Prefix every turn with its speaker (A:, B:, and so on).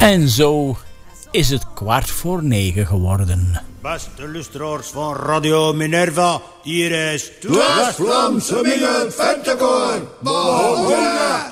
A: En zo is het 8:15 geworden.
B: Beste luisteraars van Radio Minerva, hier is
C: het West-Vlaamse Mingelventjekoor. Behouden!